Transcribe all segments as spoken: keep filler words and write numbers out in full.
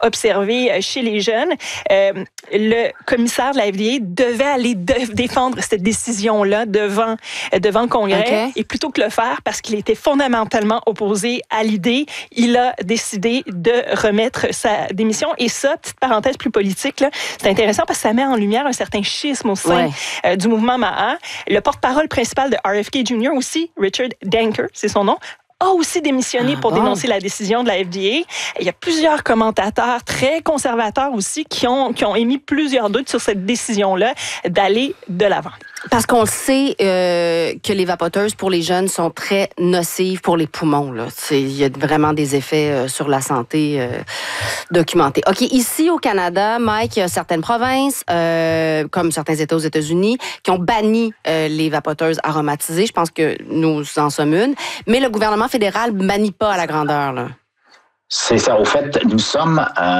observé chez les jeunes. Euh, le commissaire de la F D A devait aller de- défendre cette décision-là devant, devant le Congrès. Okay. Et plutôt que le faire, parce qu'il était fondamentalement opposé à l'idée, il a décidé de remettre sa démission. Et ça, petite parenthèse plus politique, là, c'est intéressant parce que ça met en lumière un certain schisme au sein ouais. euh, du mouvement Maha. Le porte-parole principal de R F K Junior aussi, Richard Danker, c'est son nom, a aussi démissionné ah, pour bon. dénoncer la décision de la F D A. Il y a plusieurs commentateurs très conservateurs aussi qui ont, qui ont émis plusieurs doutes sur cette décision-là d'aller de l'avant. Parce qu'on le sait euh, que les vapoteuses pour les jeunes sont très nocives pour les poumons. Là. Il y a vraiment des effets euh, sur la santé euh, documentés. OK, ici au Canada, Mike, il y a certaines provinces, euh, comme certains États aux États-Unis, qui ont banni euh, les vapoteuses aromatisées. Je pense que nous en sommes une. Mais le gouvernement fédéral ne bannit pas à la grandeur, là. C'est ça. Au fait, nous sommes euh,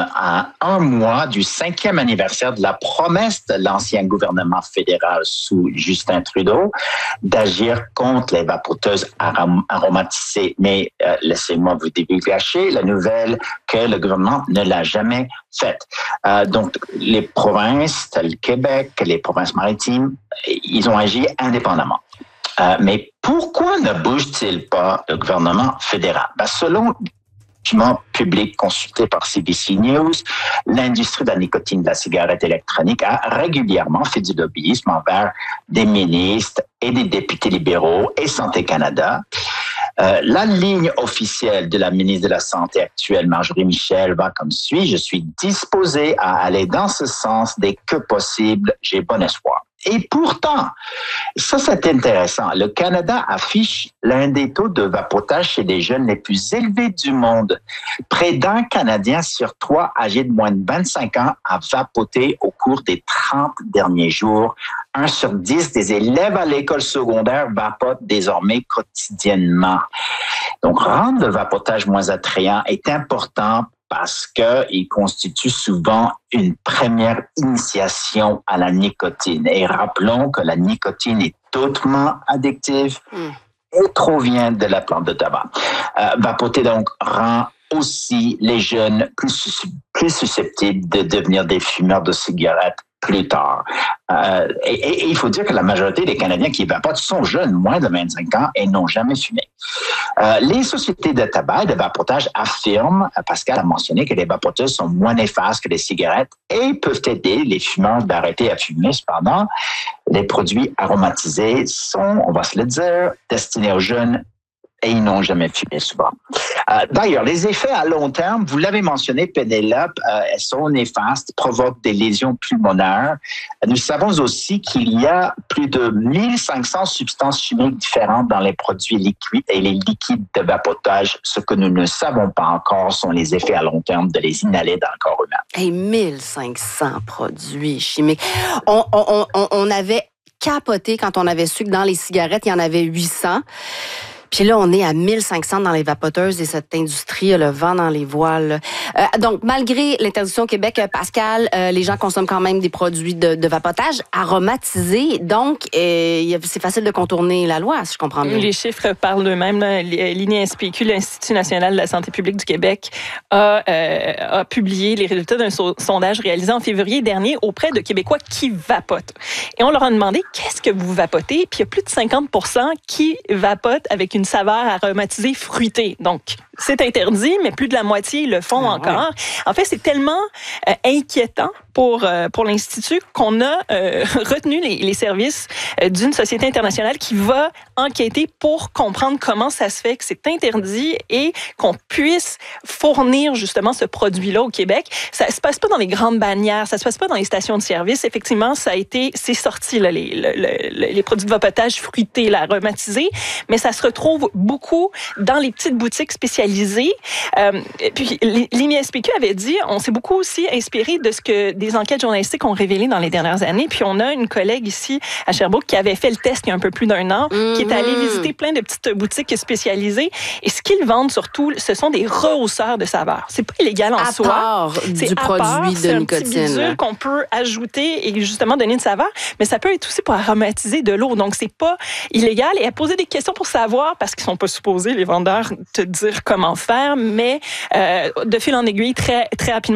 à un mois du cinquième anniversaire de la promesse de l'ancien gouvernement fédéral sous Justin Trudeau d'agir contre les vapoteuses arom- aromatisées. Mais euh, laissez-moi vous divulgacher la nouvelle que le gouvernement ne l'a jamais faite. Euh, donc, les provinces telles que Québec, les provinces maritimes, ils ont agi indépendamment. Euh, mais pourquoi ne bouge-t-il pas le gouvernement fédéral? Ben, selon document public consulté par C B C News, l'industrie de la nicotine de la cigarette électronique a régulièrement fait du lobbyisme envers des ministres et des députés libéraux et Santé Canada. Euh, la ligne officielle de la ministre de la Santé actuelle, Marjorie Michel, va comme suit. Je suis disposé à aller dans ce sens dès que possible. J'ai bon espoir. Et pourtant, ça c'est intéressant, le Canada affiche l'un des taux de vapotage chez les jeunes les plus élevés du monde. Près d'un Canadien sur trois âgé de moins de vingt-cinq ans a vapoté au cours des trente derniers jours. Un sur dix des élèves à l'école secondaire vapotent désormais quotidiennement. Donc, rendre le vapotage moins attrayant est important parce qu'il constitue souvent une première initiation à la nicotine. Et rappelons que la nicotine est hautement addictive mm. et provient de la plante de tabac. Euh, vapoter donc rend aussi les jeunes plus, plus susceptibles de devenir des fumeurs de cigarettes plus tard. Euh, et, et, et il faut dire que la majorité des Canadiens qui vapotent sont jeunes, moins de vingt-cinq ans, et n'ont jamais fumé. Euh, les sociétés de tabac et de vapotage affirment, Pascal a mentionné, que les vapoteuses sont moins néfastes que les cigarettes et peuvent aider les fumeurs d'arrêter à fumer. Cependant, les produits aromatisés sont, on va se le dire, destinés aux jeunes et ils n'ont jamais fumé souvent. Euh, d'ailleurs, les effets à long terme, vous l'avez mentionné, Pénélope, euh, elles sont néfastes, provoquent des lésions pulmonaires. Nous savons aussi qu'il y a plus de mille cinq cents substances chimiques différentes dans les produits liquides et les liquides de vapotage. Ce que nous ne savons pas encore sont les effets à long terme de les inhaler dans le corps humain. Hey, mille cinq cents produits chimiques. On, on, on, on avait capoté quand on avait su que dans les cigarettes, il y en avait huit cents. Puis là, on est à mille cinq cents dans les vapoteuses et cette industrie a le vent dans les voiles. Euh, donc, malgré l'interdiction au Québec, Pascal, euh, les gens consomment quand même des produits de, de vapotage aromatisés. Donc, euh, c'est facile de contourner la loi, si je comprends bien. Les chiffres parlent d'eux-mêmes. L'I N I S P Q, l'Institut national de la santé publique du Québec, a, euh, a publié les résultats d'un so- sondage réalisé en février dernier auprès de Québécois qui vapotent. Et on leur a demandé, qu'est-ce que vous vapotez? Puis il y a plus de cinquante pour cent qui vapotent avec une saveur aromatisée fruitée. Donc, c'est interdit, mais plus de la moitié le font ah, encore. Ouais. En fait, c'est tellement euh, inquiétant pour, euh, pour l'Institut qu'on a euh, retenu les, les services euh, d'une société internationale qui va enquêter pour comprendre comment ça se fait que c'est interdit et qu'on puisse fournir justement ce produit-là au Québec. Ça se passe pas dans les grandes bannières, ça se passe pas dans les stations de service. Effectivement, ça a été, c'est sorti, là, les, les, les, les produits de vapotage fruités, là, aromatisés, mais ça se retrouve beaucoup dans les petites boutiques spécialisées. Euh, et puis, l'I N I S P Q avait dit, on s'est beaucoup aussi inspiré de ce que des enquêtes journalistiques ont révélé dans les dernières années. Puis, on a une collègue ici à Sherbrooke qui avait fait le test il y a un peu plus d'un an, mm-hmm. qui est allée visiter plein de petites boutiques spécialisées. Et ce qu'ils vendent surtout, ce sont des rehausseurs de saveurs. C'est pas illégal en à soi. Part c'est du à produit part, de c'est nicotine. C'est un petit bidule qu'on peut ajouter et justement donner une saveur. Mais ça peut être aussi pour aromatiser de l'eau. Donc, c'est pas illégal. Et à poser des questions pour savoir, parce qu'ils sont pas supposés, les vendeurs, te dire comment faire, mais euh, de fil en aiguille, très, très rapidement,